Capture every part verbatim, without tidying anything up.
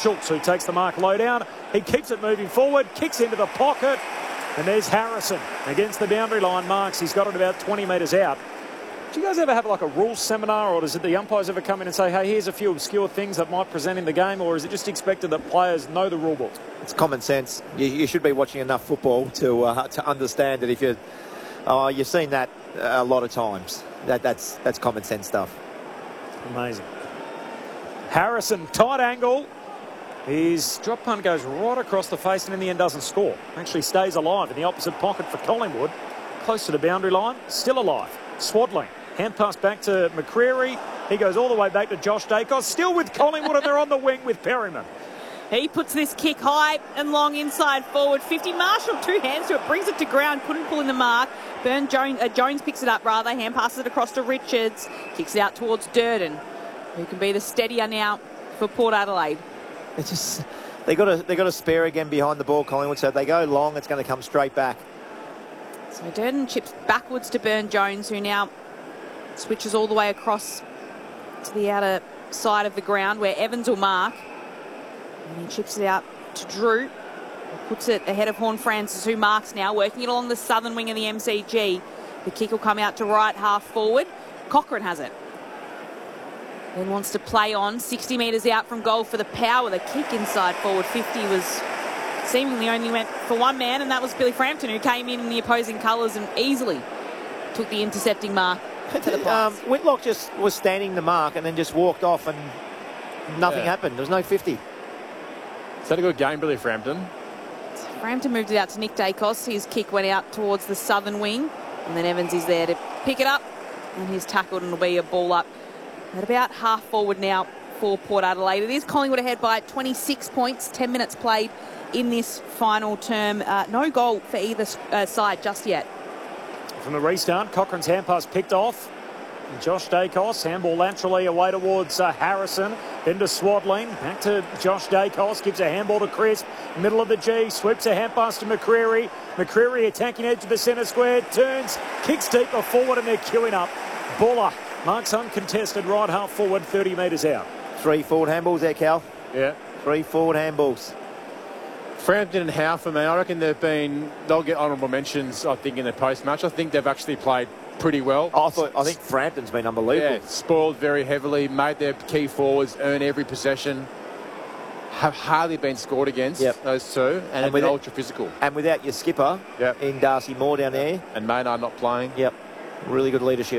Schultz, who takes the mark low down. He keeps it moving forward, kicks into the pocket, and there's Harrison against the boundary line marks. He's got it about twenty metres out. Do you guys ever have like a rules seminar, or does it the umpires ever come in and say, hey, here's a few obscure things that might present in the game, or is it just expected that players know the rule book? It's common sense. You, you should be watching enough football to uh, to understand that if you oh you've seen that a lot of times. That that's that's common sense stuff. Amazing. Harrison, tight angle. His drop punt goes right across the face and in the end doesn't score. Actually stays alive in the opposite pocket for Collingwood. Close to the boundary line, still alive. Swadling, hand pass back to McCreery. He goes all the way back to Josh Dacos, still with Collingwood, and they're on the wing with Perryman. He puts this kick high and long inside forward. fifty. Marshall, two hands to it, brings it to ground, couldn't pull in the mark. Burn Jones, uh, Jones picks it up rather, hand passes it across to Richards, kicks it out towards Durden, who can be the steadier now for Port Adelaide. It's just they got a they got a spare again behind the ball, Collingwood. So if they go long, it's going to come straight back. So Durden chips backwards to Burn Jones, who now switches all the way across to the outer side of the ground where Evans will mark. And he chips it out to Drew. Puts it ahead of Horn Francis, who marks now, working it along the southern wing of the M C G. The kick will come out to right half forward. Cochrane has it. Then wants to play on. sixty metres out from goal for the Power. The kick inside forward fifty was seemingly only went for one man, and that was Billy Frampton, who came in in the opposing colours and easily took the intercepting mark for the Pies. um, Whitlock just was standing the mark and then just walked off and nothing yeah. happened. There was no fifty. Is that a good game, Billy Frampton? Frampton moved it out to Nick Dacos. His kick went out towards the southern wing, and then Evans is there to pick it up, and he's tackled, and it'll be a ball up at about half forward now for Port Adelaide. It is Collingwood ahead by twenty-six points, ten minutes played in this final term. Uh, no goal for either uh, side just yet. From the restart, Cochrane's hand pass picked off. And Josh Dacos, handball laterally away towards uh, Harrison, then to Swadling, back to Josh Dacos, gives a handball to Crisp, middle of the G, sweeps a hand pass to McCreery. McCreery attacking edge of the centre square, turns, kicks deeper forward, and they're queuing up. Buller marks uncontested right half forward, thirty metres out. Three forward handballs there, Cal. Yeah. Three forward handballs. Frampton and Howe for me, I reckon they've been, they'll get honourable mentions, I think, in the post-match. I think they've actually played pretty well. I thought I think Frampton's been unbelievable. Yeah, spoiled very heavily, made their key forwards earn every possession. Have hardly been scored against, yep. those two, and, and been ultra physical. And without your skipper yep. in Darcy Moore down there. And Maynard not playing. Yep, really good leadership.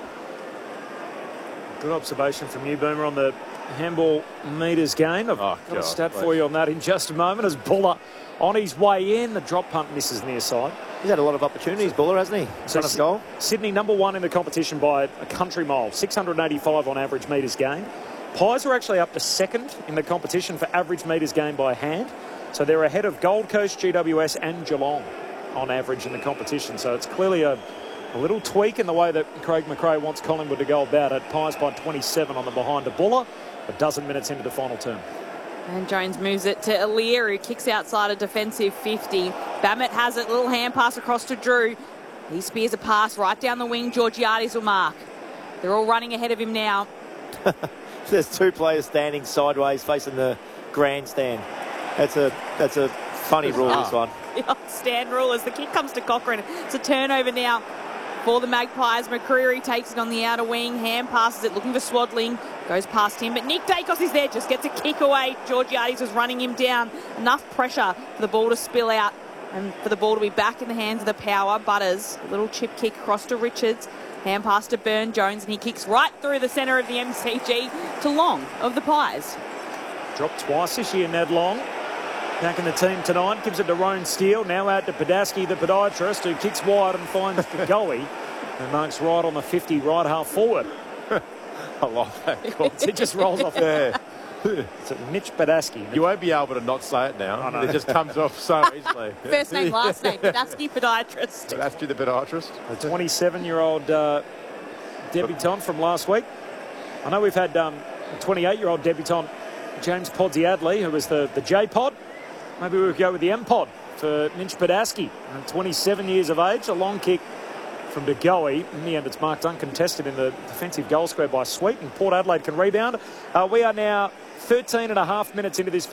Good observation from you, Boomer, on the handball metres game. I've oh, got God, a stat please. for you on that in just a moment as Buller on his way in. The drop punt misses near side. He's had a lot of opportunities, Buller, hasn't he? In front of goal. Sydney number one in the competition by a country mile, six hundred eighty-five on average metres gained. Pies are actually up to second in the competition for average metres gained by hand. So they're ahead of Gold Coast, G W S and Geelong on average in the competition. So it's clearly a, a little tweak in the way that Craig McRae wants Collingwood to go about it. Pies by twenty-seven on the behind to Buller, a dozen minutes into the final term. And Jones moves it to Alier, who kicks outside a defensive fifty. Bammett has it, little hand pass across to Drew. He spears a pass right down the wing. Georgiades will mark. They're all running ahead of him now. There's two players standing sideways facing the grandstand. That's a that's a funny rule, this one. The old stand rule as the kick comes to Cochrane. It's a turnover now for the Magpies. McCreery takes it on the outer wing, hand passes it, looking for Swadling, goes past him, but Nick Dacos is there, just gets a kick away. Georgiades was running him down. Enough pressure for the ball to spill out and for the ball to be back in the hands of the Power. Butters, a little chip kick across to Richards, hand pass to Burn Jones, and he kicks right through the centre of the M C G to Long of the Pies. Dropped twice this year, Ned Long. Back in the team tonight, gives it to Roan Steele. Now out to Padaski, the podiatrist, who kicks wide and finds the goalie. And marks right on the fifty, right half forward. I love that. It just rolls off there. It's Mitch Padaski. You won't be able to not say it now. know. It just comes off so easily. First name, last name, Padaski, podiatrist. Padaski, the podiatrist. The twenty-seven-year-old uh, debutant from last week. I know we've had um, a twenty-eight-year-old debutant, James Podziadley, who was the, the J-Pod. Maybe we could go with the M-Pod for Mitch Padaski. twenty-seven years of age, a long kick from De Goey. In the end, it's marked uncontested in the defensive goal square by Sweet, and Port Adelaide can rebound. Uh, we are now thirteen and a half minutes into this